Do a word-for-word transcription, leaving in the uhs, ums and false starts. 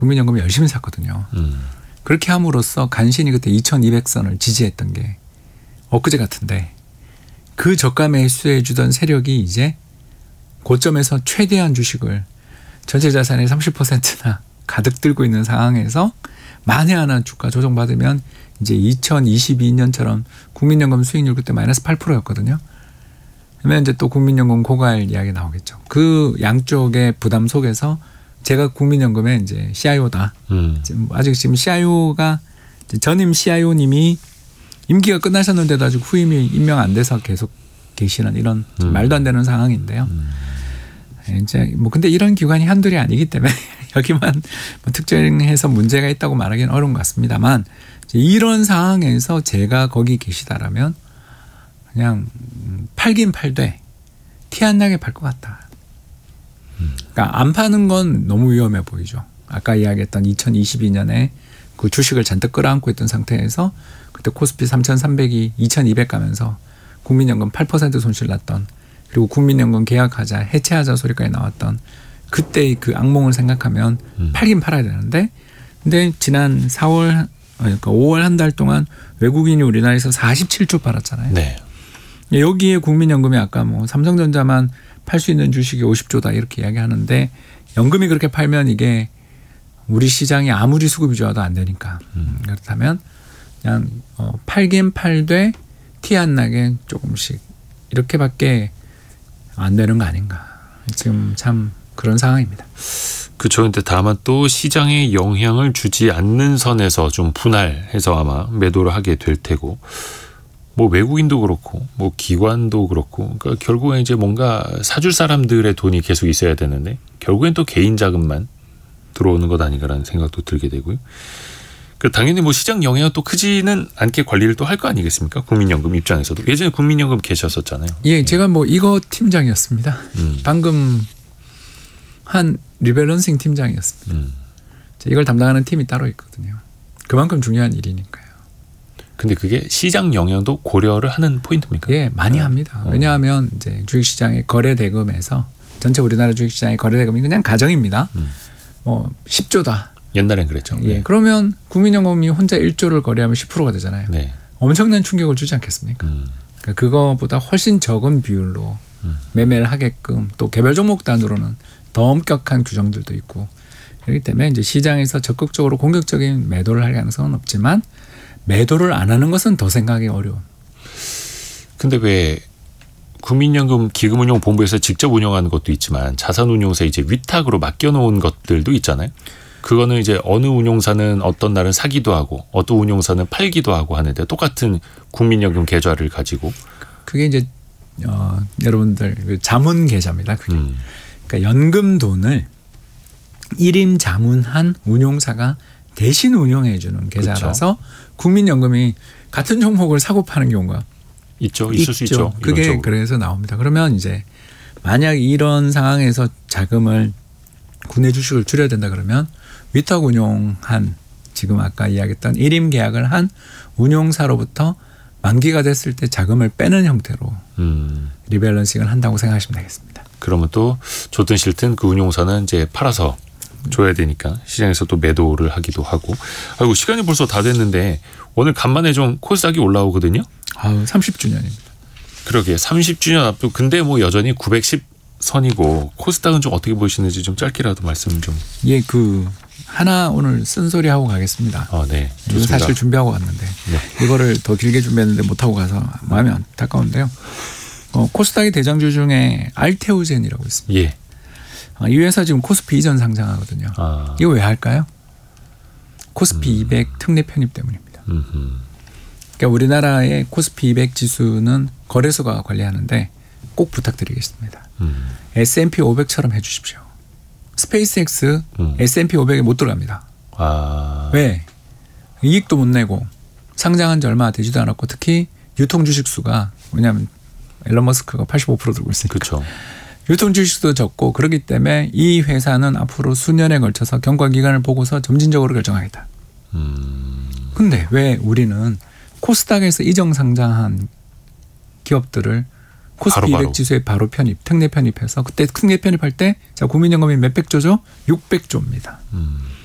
국민연금 열심히 샀거든요. 음. 그렇게 함으로써 간신히 그때 이천이백 선을 지지했던 게 엊그제 같은데 그 저가 매수해 주던 세력이 이제 고점에서 최대한 주식을 전체 자산의 삼십 퍼센트나 가득 들고 있는 상황에서 만에 하나 주가 조정받으면 이제 이천이십이 년처럼 국민연금 수익률 그때 마이너스 팔 퍼센트였거든요. 그러면 이제 또 국민연금 고갈 이야기 나오겠죠. 그 양쪽의 부담 속에서 제가 국민연금의 이제 씨아이오다. 음. 지금 아직 지금 씨아이오가 전임 씨아이오님이 임기가 끝나셨는데도 아직 후임이 임명 안 돼서 계속 계시는 이런 음. 말도 안 되는 상황인데요. 음. 이제 뭐 근데 이런 기관이 한둘이 아니기 때문에 여기만 뭐 특정해서 문제가 있다고 말하기는 어려운 것 같습니다만 이런 상황에서 제가 거기 계시다라면 그냥 팔긴 팔되 티 안 나게 팔 것 같다. 그러니까 안 파는 건 너무 위험해 보이죠. 아까 이야기했던 이천이십이 년에 그 주식을 잔뜩 끌어안고 있던 상태에서 그때 코스피 삼천삼백이 이천이백 가면서 국민연금 팔 퍼센트 손실 났던 그리고 국민연금 계약하자 해체하자 소리까지 나왔던 그때의 그 악몽을 생각하면 음. 팔긴 팔아야 되는데 근데 지난 사월 그러니까 오월 한 달 동안 외국인이 우리나라에서 사십칠 조 팔았잖아요. 네. 여기에 국민연금이 아까 뭐 삼성전자만 팔 수 있는 주식이 오십 조다 이렇게 이야기하는데 연금이 그렇게 팔면 이게 우리 시장이 아무리 수급이 좋아도 안 되니까 음. 그렇다면 그냥 어, 팔긴 팔되 티 안 나게 조금씩 이렇게밖에 안 되는 거 아닌가. 지금 참 그런 상황입니다. 그렇죠. 근데 다만 또 시장에 영향을 주지 않는 선에서 좀 분할해서 아마 매도를 하게 될 테고 뭐 외국인도 그렇고 뭐 기관도 그렇고 그러니까 결국엔 이제 뭔가 사줄 사람들의 돈이 계속 있어야 되는데 결국엔 또 개인 자금만 들어오는 것 아닌가라는 생각도 들게 되고요. 그 당연히 뭐 시장 영향은 또 크지는 않게 관리를 또 할 거 아니겠습니까? 국민연금 입장에서도 예전에 국민연금 계셨었잖아요. 예, 제가 뭐 이거 팀장이었습니다. 음. 방금 한 리밸런싱 팀장이었습니다. 음. 이걸 담당하는 팀이 따로 있거든요. 그만큼 중요한 일이니까요. 근데 그게 시장 영향도 고려를 하는 포인트입니까? 예, 많이 합니다. 왜냐하면 이제 주식시장의 거래 대금에서 전체 우리나라 주식시장의 거래 대금이 그냥 가정입니다. 음. 뭐 십 조다. 옛날엔 그랬죠. 예, 네. 그러면 국민연금이 혼자 일 조를 거래하면 십 퍼센트가 되잖아요. 네. 엄청난 충격을 주지 않겠습니까? 음. 그러니까 그거보다 훨씬 적은 비율로 음. 매매를 하게끔 또 개별 종목 단으로는 더 엄격한 규정들도 있고 그렇기 때문에 이제 시장에서 적극적으로 공격적인 매도를 할 가능성은 없지만 매도를 안 하는 것은 더 생각하기 어려운. 근데 왜 국민연금 기금운용본부에서 직접 운영하는 것도 있지만 자산운용사 이제 위탁으로 맡겨놓은 것들도 있잖아요. 그거는 이제 어느 운용사는 어떤 날은 사기도 하고 어떤 운용사는 팔기도 하고 하는데 똑같은 국민연금 계좌를 가지고 그게 이제 어, 여러분들 그 자문 계좌입니다. 그게. 음. 그러니까 연금 돈을 일임 자문한 운용사가 대신 운영해 주는 계좌라서 그렇죠. 국민연금이 같은 종목을 사고 파는 경우가 있죠. 있을 있죠. 수 있죠. 그게 이론적으로. 그래서 나옵니다. 그러면 이제 만약 이런 상황에서 자금을 국내 주식을 줄여야 된다 그러면 위탁 운용한 지금 아까 이야기했던 일임 계약을 한 운용사로부터 만기가 됐을 때 자금을 빼는 형태로 음. 리밸런싱을 한다고 생각하시면 되겠습니다. 그러면 또 좋든 싫든 그 운용사는 이제 팔아서 줘야 되니까 시장에서 또 매도를 하기도 하고. 아이고 시간이 벌써 다 됐는데 오늘 간만에 좀 코스닥이 올라오거든요. 아, 삼십 주년입니다. 그러게 삼십 주년 앞두고 근데 뭐 여전히 구백십 선이고 코스닥은 좀 어떻게 보시는지 좀 짧게라도 말씀 좀. 예, 그 하나 오늘 쓴소리 하고 가겠습니다. 아, 네. 좋습니다. 사실 준비하고 왔는데 네. 이거를 더 길게 준비했는데 못 하고 가서 마음이 안타까운데요. 어, 코스닥의 대장주 중에 알테오젠이라고 있습니다. 예. 어, 이 회사 지금 코스피 이전 상장하거든요. 아. 이거 왜 할까요? 코스피 음. 이백 특례 편입 때문입니다. 음흠. 그러니까 우리나라의 코스피 이백 지수는 거래소가 관리하는데 꼭 부탁드리겠습니다. 음. 에스 앤 피 오백처럼 해주십시오. 스페이스X 음. 에스 앤 피 오백에 못 들어갑니다. 아. 왜? 이익도 못 내고 상장한 지 얼마 되지도 않았고 특히 유통 주식 수가 왜냐하면 앨런 머스크가 팔십오 퍼센트 들고 있으니까. 그렇죠. 유통 주식도 적고 그렇기 때문에 이 회사는 앞으로 수년에 걸쳐서 경과 기간을 보고서 점진적으로 결정하겠다. 음. 근데 왜 우리는 코스닥에서 이정 상장한 기업들을 코스피 바로, 이백 지수에 바로 편입, 특례 편입해서 그때 특례 편입할 때 자 국민연금이 몇백 조죠? 육백 조입니다. 음.